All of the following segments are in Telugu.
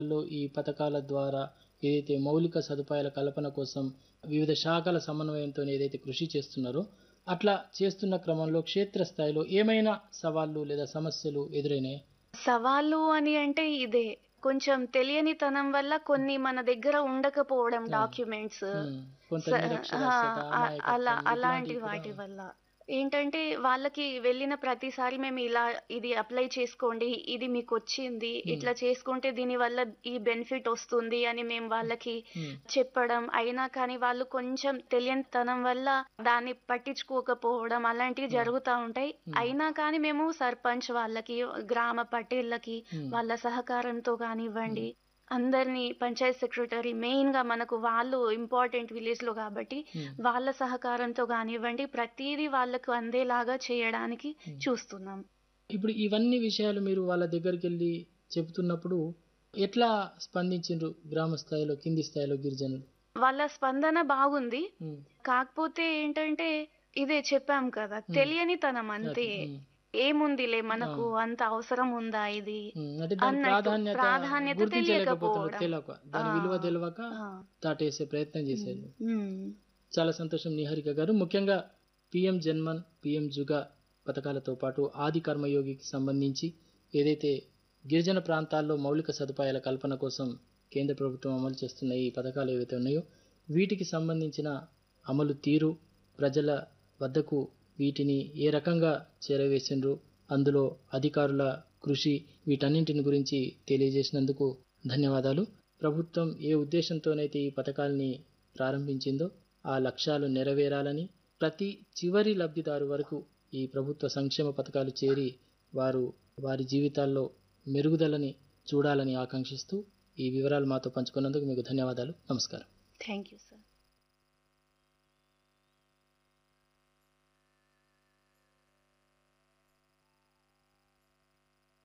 లో ఈ పథకాల ద్వారా ఏదైతే మౌలిక సదుపాయాల కల్పన కోసం వివిధ శాఖల సమన్వయంతో ఏదైతే కృషి చేస్తున్నారో అట్లా చేస్తున్న క్రమంలో క్షేత్రస్థాయిలో ఏమైనా సవాళ్ళు లేదా సమస్యలు ఎదురైనాయి? సవాలు అని అంటే ఇదే. కొంచెం తెలియనితనం వల్ల కొన్ని మన దగ్గర ఉండకపోవడం ఆ, డాక్యుమెంట్స్. కొంత స ఆ! నిరక్షరాస్యత, అలా అమాయకత్వం అలాంటి ఇట్లాంటివి కూడా. వాటి వల్ల. ఏంటంటే వాళ్ళకి వెళ్ళిన ప్రతిసారి మేము ఇలా ఇది అప్లై చేసుకోండి. ఇది మీకొచ్చింది. ఉమ్, ఇట్లా చేసుకుంటే దీనివల్ల ఈ బెనిఫిట్ ఒస్తుంది అని మేము వాళ్ళకి ఉమ్, చెప్పడం. అయినా కానీ వాళ్ళు కొంచెం తెలియనితనం వల్ల దాన్ని పట్టించుకోకపోవడం అలాంటివి ఆ, జరుగుతా ఉంటాయి. ఉమ్, అయినా కానీ మేము సర్పంచ్ వాళ్ళకి, గ్రామ పటేళ్ళకి ఉమ్, వాళ్ళ సహకారంతో ఉమ్, కానివ్వండి, అందరిని పంచాయత్ సెక్రటరీ మెయిన్‌గా మనకు వాళ్ళు ఇంపార్టెంట్ విలేజ్‌లో కాబట్టి, ఉమ్, వాళ్ళ సహకారంతో గానివ్వండి, ప్రతీదీ వాళ్ళకు అందేలాగా చేయడానికి ఉమ్. చూస్తున్నాం. ఇప్పుడు ఇవన్నీ విషయాలు మీరు వాళ్ళ దగ్గరికెళ్ళి చెబుతున్నప్పుడు ఎట్లా స్పందించిండ్రు గ్రామ స్థాయిలో, కింది స్థాయిలో గిరిజనులు? వాళ్ళ స్పందన బాగుంది. ఉమ్, కాకపోతే ఏంటంటే, ఇదే చెప్పాం కదా! ఉమ్, తెలియనితనం అంతే. అట్లా, ఉమ్, ఏముందిలే ఆ, మనకు అంత అవసరం ఉందా ఇది అంటే దాని అన్నట్టు. ప్రాధాన్యత ప్రాధాన్యత గుర్తించలేకపోతున్నారు, తెలియకపోవడం. తెలియక ఆ! దాని విలువ తెలియక ఆ! దాటేసే ప్రయత్నం హ్మ్. చేసేది. హ్మ్. చాలా సంతోషం నిహారిక గారు. ముఖ్యంగా పిఎం జన్మన్, పిఎం జుగా పథకాలతో పాటు ఆది కర్మయోగికి సంబంధించి ఏదైతే గిరిజన ప్రాంతాల్లో మౌలిక సదుపాయాల కల్పన కోసం కేంద్ర ప్రభుత్వం అమలు చేస్తున్న ఈ పథకాలు ఏవైతే ఉన్నాయో వీటికి సంబంధించిన అమలు తీరు, ప్రజల వద్దకు వీటిని ఏ రకంగా చేరవేసిండ్రు, అందులో అధికారుల కృషి, వీటన్నింటిని గురించి తెలియజేసినందుకు ధన్యవాదాలు. ప్రభుత్వం ఏ ఉద్దేశంతోనైతే ఈ పథకాల్ని ప్రారంభించిందో ఆ లక్ష్యాలు నెరవేరాలని, ప్రతి చివరి లబ్ధిదారు వరకు ఈ ప్రభుత్వ సంక్షేమ పథకాలు చేరి వారు వారి జీవితాల్లో మెరుగుదలని చూడాలని ఆకాంక్షిస్తూ ఈ వివరాలు మాతో పంచుకున్నందుకు మీకు ధన్యవాదాలు. నమస్కారం. Thank you sir.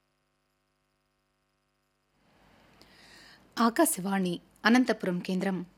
Akashvani Anantapuram కేంద్రం